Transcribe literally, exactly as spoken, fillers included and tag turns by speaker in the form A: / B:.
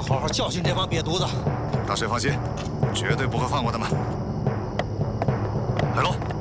A: 好好教训这帮瘪犊子。
B: 大帅放心，绝对不会放过他们。海龙。